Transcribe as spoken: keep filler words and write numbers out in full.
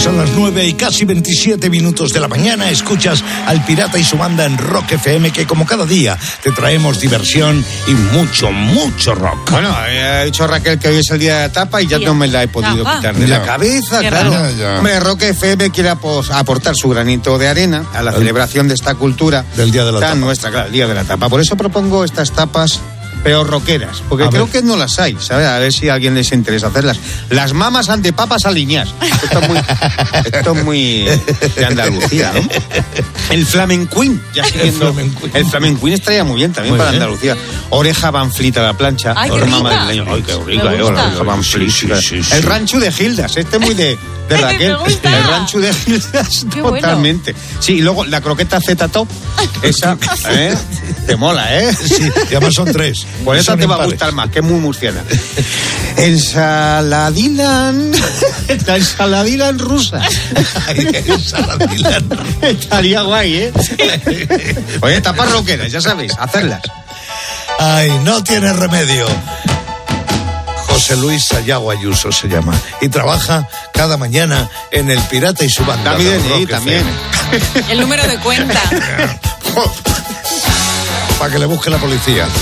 Son las nueve y casi veintisiete minutos de la mañana. Escuchas al Pirata y su banda en Rock F M, que como cada día te traemos diversión y mucho, mucho rock. Bueno, ha dicho Raquel que hoy es el día de la tapa y ya sí, no me la he podido tapa. quitar de ya. la cabeza, Qué claro. Ya, ya. Hombre, Rock F M quiere aportar su granito de arena a la el, celebración de esta cultura del día de la tan tapa. nuestra, claro, el día de la tapa. Por eso propongo estas tapas peor rockeras, porque a creo ver. que no las hay, ¿sabes? A ver si a alguien les interesa hacerlas. Las mamas ante papas aliñadas. Esto es muy, esto es muy de Andalucía, ¿no? El flamenquín, ya siguiendo. El flamenquín, el flamenquín estaría muy bien también muy para bien. Andalucía. Oreja Van Fleet a la plancha. Ay, qué rica. Ay, qué rica, eh, oreja Van Fleet. Sí, sí, sí. El rancho de Gildas, este es muy de, de Raquel. El rancho de Gildas, qué totalmente. Bueno. Sí, y luego la croqueta Z-Top, esa, ¿eh? Te mola, ¿eh? Sí, y además son tres. Por eso te va a gustar más, que es muy murciana. Ensaladilan. La ensaladilan rusa. Ensaladilan rusa. Estaría guay, ¿eh? Oye, tapas roqueras, ya sabéis, hacerlas. Ay, no tiene remedio. José Luis Sayago Ayuso se llama y trabaja cada mañana en El Pirata y su banda. También, sí, también. El número de cuenta. Para que le busque la policía.